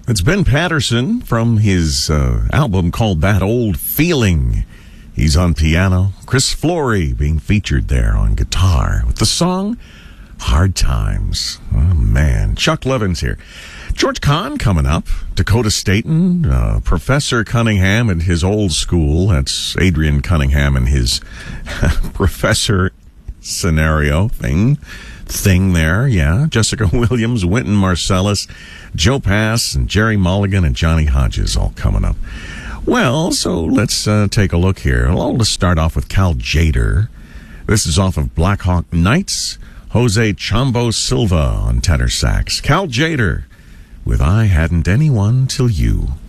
It's Ben Patterson from his album called That Old Feeling. He's on piano. Chris Flory being featured there on guitar with the song Hard Times. Oh, man. Chuck Levin's here. George Kahn coming up. Dakota Staton, Professor Cunningham and his old school. That's Adrian Cunningham and his professor scenario thing there, yeah. Jessica Williams, Wynton Marsalis, Joe Pass, and Jerry Mulligan and Johnny Hodges all coming up. Well, so let's take a look here. Let's start off with Cal Tjader. This is off of Black Hawk Nights. Jose Chambo Silva on tenor sax. Cal Tjader with I Hadn't Anyone Till You.